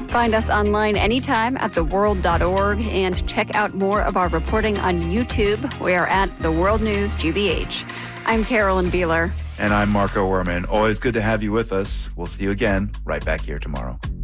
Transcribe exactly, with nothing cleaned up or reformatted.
Find us online anytime at the world dot org and check out more of our reporting on YouTube. We are at The World News G B H. I'm Carolyn Beeler. And I'm Marco Werman. Always good to have you with us. We'll see you again right back here tomorrow.